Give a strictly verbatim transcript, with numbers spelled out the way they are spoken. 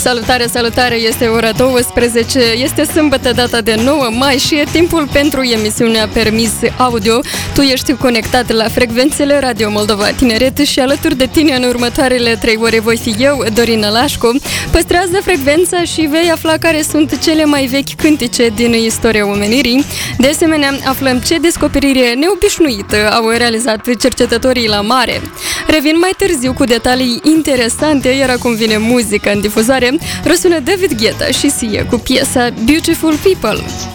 Salutare, salutare, este ora douăsprezece, este sâmbătă, data de nouă mai și e timpul pentru emisiunea Permis Audio. Tu ești conectat la frecvențele Radio Moldova Tineret și alături de tine în următoarele trei ore voi fi eu, Dorina Lașcu. Păstrează frecvența și vei afla care sunt cele mai vechi cântice din istoria omenirii. De asemenea, aflăm ce descoperire neobișnuită au realizat cercetătorii la mare. Revin mai târziu cu detalii interesante, iar acum vine muzica în difuzare. Răsună David Guetta și Sia cu piesa Beautiful People.